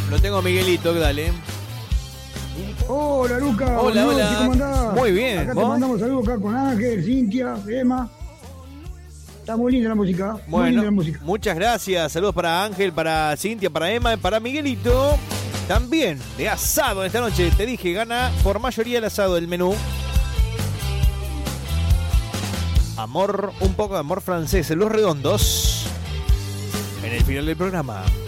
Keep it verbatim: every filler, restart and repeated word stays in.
Lo tengo a Miguelito, dale. Hola, Luca. Hola, Buenas hola. noches, ¿cómo andás? Muy bien, Acá ¿vos? te mandamos saludos acá con Ángel, Cintia, Emma. Está muy linda la música. Muy Bueno, linda la música. muchas gracias. Saludos para Ángel, para Cintia, para Emma, para Miguelito. También de asado esta noche. Te dije, gana por mayoría el asado del menú. Amor, un poco de amor francés en Los Redondos. En el final del programa.